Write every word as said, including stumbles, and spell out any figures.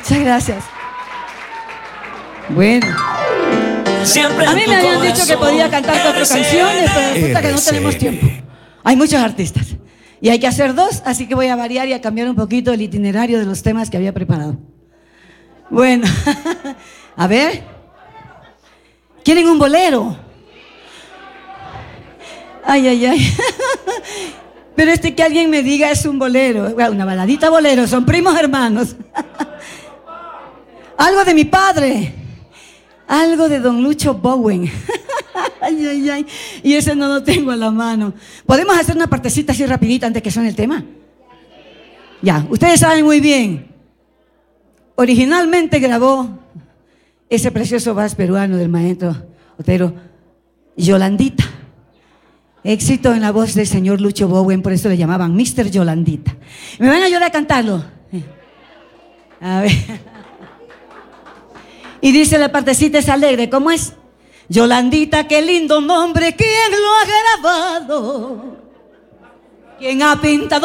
Muchas gracias. Bueno. Siempre a mí me habían dicho que podía cantar cuatro canciones, pero resulta que no tenemos tiempo. Hay muchos artistas y hay que hacer dos, así que voy a variar y a cambiar un poquito el itinerario de los temas que había preparado. Bueno, a ver. ¿Quieren un bolero? Ay, ay, ay. Pero este que alguien me diga es un bolero. Una baladita bolero, son primos hermanos. Algo de mi padre. Algo de don Lucho Bowen. Ay, ay, ay. Y ese no lo tengo a la mano. ¿Podemos hacer una partecita así rapidita antes que suene el tema? Ya, ustedes saben muy bien. Originalmente grabó ese precioso vals peruano del maestro Otero, Yolandita. Éxito en la voz del señor Lucho Bowen, por eso le llamaban mister Yolandita. ¿Me van a ayudar a cantarlo? A ver. Y dice la partecita es alegre, ¿cómo es? Yolandita, qué lindo nombre, ¿quién lo ha grabado? ¿Quién ha pintado?